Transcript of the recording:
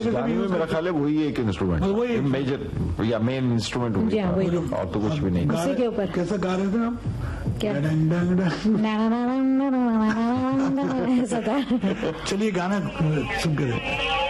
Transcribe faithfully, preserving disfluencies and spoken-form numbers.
गाने में मेरा ख्याल है वही एक इंस्ट्रूमेंट, वही मेजर या मेन इंस्ट्रूमेंट और तो कुछ भी नहीं। उसी के ऊपर कैसा गा रहे थे आप? क्या चलिए गाना सुन के